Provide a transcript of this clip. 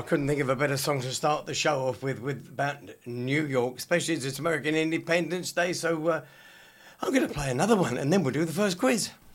I couldn't think of a better song to start the show off with about New York, especially as it's American Independence Day. So I'm going to play another one, and then we'll do the first quiz.